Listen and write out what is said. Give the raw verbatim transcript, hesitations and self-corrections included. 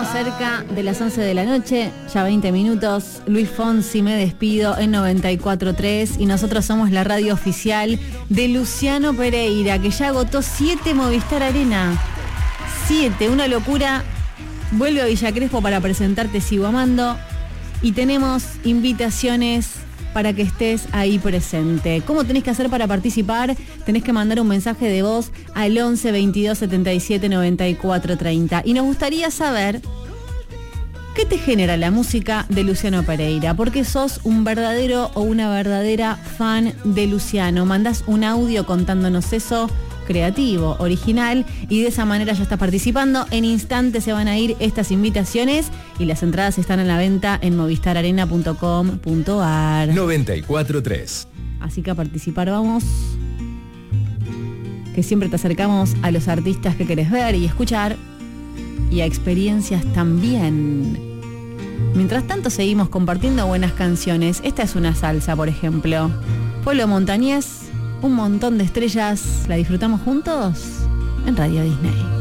cerca de las once de la noche, ya veinte minutos. Luis Fonsi, Me Despido en noventa y cuatro punto tres y nosotros somos la radio oficial de Luciano Pereira, que ya agotó siete Movistar Arena. Siete, una locura. Vuelve a Villa Crespo para presentarte Sigo Amando y tenemos invitaciones para que estés ahí presente. ¿Cómo tenés que hacer para participar? Tenés que mandar un mensaje de voz al once veintidós setenta y siete noventa y cuatro treinta. Y nos gustaría saber qué te genera la música de Luciano Pereira. Porque sos un verdadero o una verdadera fan de Luciano. Mandás un audio contándonos eso, creativo, original, y de esa manera ya estás participando. En instantes se van a ir estas invitaciones y las entradas están a la venta en movistar arena punto com punto ar. noventa y cuatro punto tres. Así que a participar vamos, que siempre te acercamos a los artistas que querés ver y escuchar, y a experiencias también. Mientras tanto seguimos compartiendo buenas canciones. Esta es una salsa, por ejemplo. Pueblo Montañés, Un Montón de Estrellas. ¿La disfrutamos juntos? En Radio Disney.